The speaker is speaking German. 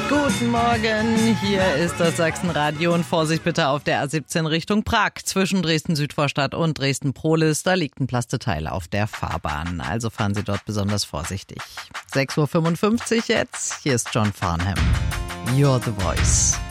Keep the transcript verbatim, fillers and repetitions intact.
Guten Morgen, hier ist das Sachsenradio und Vorsicht bitte auf der A siebzehn Richtung Prag. Zwischen Dresden-Südvorstadt und Dresden-Prohlis, da liegt ein Plasteteil auf der Fahrbahn. Also fahren Sie dort besonders vorsichtig. sechs Uhr fünfundfünfzig jetzt, hier ist John Farnham. You're the Voice.